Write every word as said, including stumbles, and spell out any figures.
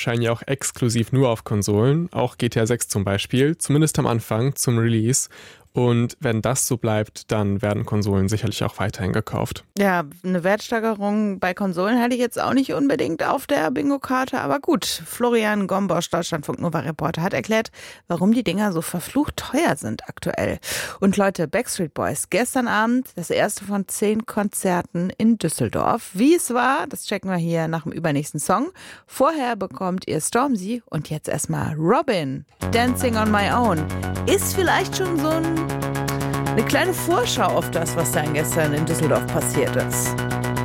erscheinen ja auch exklusiv nur auf Konsolen, auch G T A sechs zum Beispiel, zumindest am Anfang zum Release. Und wenn das so bleibt, dann werden Konsolen sicherlich auch weiterhin gekauft. Ja, eine Wertsteigerung bei Konsolen hatte ich jetzt auch nicht unbedingt auf der Bingo-Karte. Aber gut, Florian Gombosch, Deutschlandfunk-Nova-Reporter, hat erklärt, warum die Dinger so verflucht teuer sind aktuell. Und Leute, Backstreet Boys, gestern Abend das erste von zehn Konzerten in Düsseldorf. Wie es war, das checken wir hier nach dem übernächsten Song. Vorher bekommt ihr Stormzy und jetzt erstmal Robin, Dancing on My Own. Ist vielleicht schon so ein eine kleine Vorschau auf das, was dann gestern in Düsseldorf passiert ist.